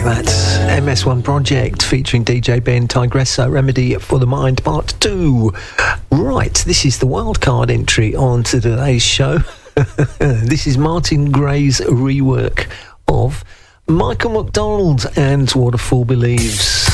that. MS1 Project featuring DJ Ben Tigresso, Remedy for the Mind Part 2. Right, this is the wildcard entry on to today's show. This is Martin Gray's rework of Michael McDonald and What a Fool Believes.